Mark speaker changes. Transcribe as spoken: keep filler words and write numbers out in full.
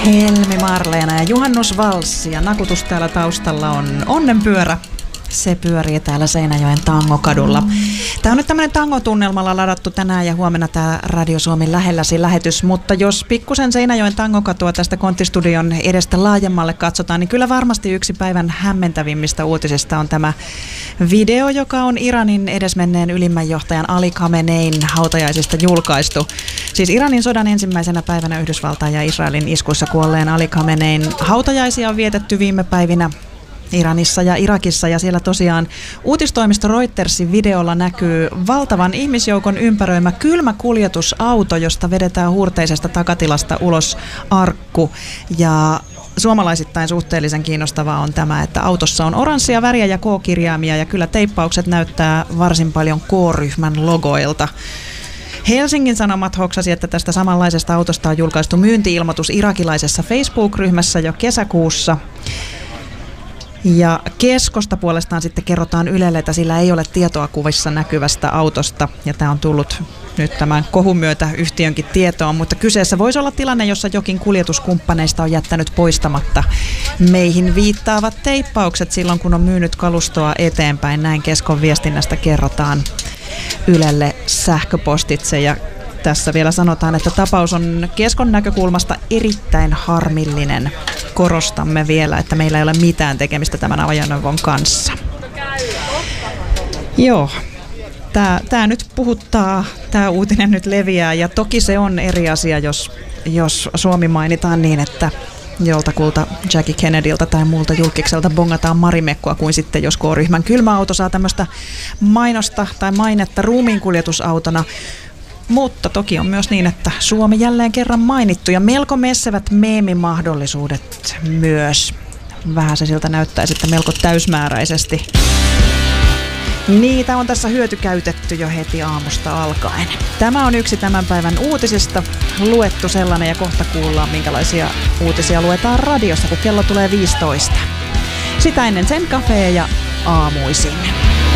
Speaker 1: Helmi Marleena ja juhannusvalssi ja nakutus täällä taustalla on Onnenpyörä. Se pyörii täällä Seinäjoen Tangokadulla. Tämä on nyt tämmöinen tangotunnelmalla ladattu tänään ja huomenna tämä Radio Suomi lähelläsi lähetys, mutta jos pikkusen Seinäjoen Tangokatua tästä Konttistudion edestä laajemmalle katsotaan, niin kyllä varmasti yksi päivän hämmentävimmistä uutisista on tämä video, joka on Iranin edesmenneen ylimmän johtajan Ali Khamenein hautajaisista julkaistu. Siis Iranin sodan ensimmäisenä päivänä Yhdysvaltain ja Israelin iskuissa kuolleen Ali Khamenein hautajaisia on vietetty viime päivinä Iranissa ja Irakissa, ja siellä tosiaan uutistoimisto Reutersin videolla näkyy valtavan ihmisjoukon ympäröimä kylmä kuljetusauto, josta vedetään huurteisesta takatilasta ulos arkku. Ja suomalaisittain suhteellisen kiinnostavaa on tämä, että autossa on oranssia väriä ja K-kirjaimia, ja kyllä teippaukset näyttää varsin paljon K-ryhmän logoilta. Helsingin Sanomat hoksasi, että tästä samanlaisesta autosta on julkaistu myynti-ilmoitus irakilaisessa Facebook-ryhmässä jo kesäkuussa. Ja Keskosta puolestaan sitten kerrotaan Ylelle, että sillä ei ole tietoa kuvissa näkyvästä autosta, ja tämä on tullut nyt tämän kohun myötä yhtiönkin tietoon, mutta kyseessä voisi olla tilanne, jossa jokin kuljetuskumppaneista on jättänyt poistamatta meihin viittaavat teippaukset silloin, kun on myynyt kalustoa eteenpäin. Näin Keskon viestinnästä kerrotaan Ylelle sähköpostitse, ja tässä vielä sanotaan, että tapaus on Keskon näkökulmasta erittäin harmillinen. Korostamme vielä, että meillä ei ole mitään tekemistä tämän ajoneuvon kanssa. Joo, tämä, tämä nyt puhuttaa, tämä uutinen nyt leviää, ja toki se on eri asia, jos, jos Suomi mainitaan niin, että joltakulta Jackie Kennedyltä tai muulta julkikselta bongataan Marimekkua, kuin sitten jos K-ryhmän kylmäauto saa tämmöistä mainosta tai mainetta ruumiinkuljetusautona. Mutta toki on myös niin, että Suomi jälleen kerran mainittu, ja melko messevät meemimahdollisuudet myös. Vähän se siltä näyttäisi, että melko täysmääräisesti. Niitä on tässä hyötykäytetty jo heti aamusta alkaen. Tämä on yksi tämän päivän uutisista, luettu sellainen, ja kohta kuullaan, minkälaisia uutisia luetaan radiossa, kun kello tulee viisitoista. Sitä ennen Sen Café ja aamuisin.